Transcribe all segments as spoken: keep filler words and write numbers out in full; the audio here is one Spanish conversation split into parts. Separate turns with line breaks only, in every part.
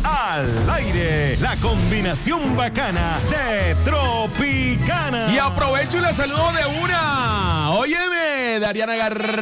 al aire. La combinación bacana de Tropicana.
Y aprovecho y la saludo de una. Óyeme, Dariana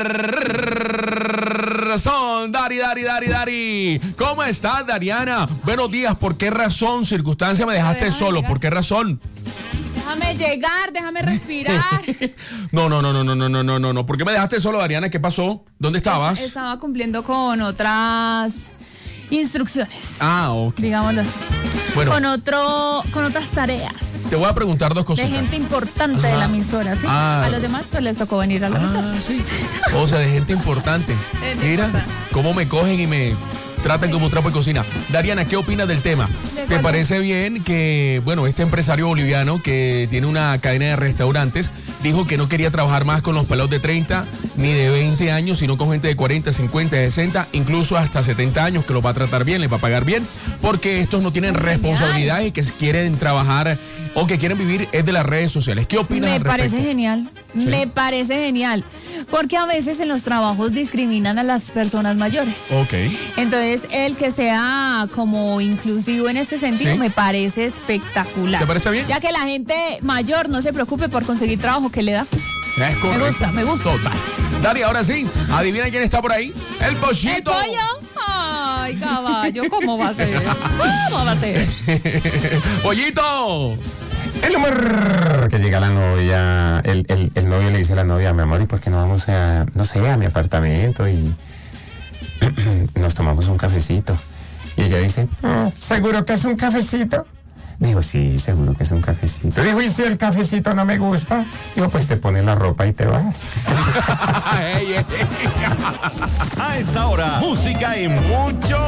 Garzón. Dari, Dari, Dari, Dari. ¿Cómo estás, Dariana? Buenos días. ¿Por qué razón, circunstancia me dejaste
Déjame
solo?
llegar.
¿Por qué razón?
Déjame llegar, déjame respirar.
No, no, no, no, no, no, no, no, no, no. ¿Por qué me dejaste solo, Dariana? ¿Qué pasó? ¿Dónde estabas?
Es- Estaba cumpliendo con otras instrucciones,
Ah, ok.
digámoslo así.
Bueno,
Con otro, con otras tareas.
te voy a preguntar dos
De
cositas.
gente importante de
Ajá.
la emisora, ¿sí?
Ah.
A los demás pues les tocó venir a la emisora.
Ah, sí. O sea, de gente importante.
Gente
Mira
importante.
cómo me cogen y me tratan
Sí.
como trapo de cocina. Dariana, ¿qué opinas del tema?
¿De
¿Te
cuál?
parece bien que, bueno, este empresario boliviano que tiene una cadena de restaurantes dijo que no quería trabajar más con los pelados de treinta ni de veinte años, sino con gente de cuarenta, cincuenta, sesenta, incluso hasta setenta años, que los va a tratar bien, les va a pagar bien, porque estos no tienen
Genial.
responsabilidades y que quieren trabajar o que quieren vivir es de las redes sociales? ¿Qué opinas
Me
al respecto?
parece genial,
Sí.
me parece genial, porque a veces en los trabajos discriminan a las personas mayores.
Ok.
Entonces, el que sea como inclusivo en ese sentido
Sí.
me parece espectacular.
¿Te parece bien?
Ya que la gente mayor no se preocupe por conseguir trabajo que le da.
Es correcto.
gusta, me gusta.
Total. Dari, ahora sí, adivina quién está por ahí. El pollito.
¿El pollo? Ay, caballo, ¿cómo va a ser? ¿Cómo va a ser?
Pollito.
El amor que llega la novia, el, el, el novio le dice a la novia, mi amor, ¿y por qué no vamos a, no sé, a mi apartamento y nos tomamos un cafecito? Y ella dice, "Mm, ¿seguro que es un cafecito?" Digo, sí, seguro que es un cafecito. Dijo, ¿y si el cafecito no me gusta? Digo, pues te pones la ropa y te vas.
Ey, ey, ey.
A esta hora, música y mucho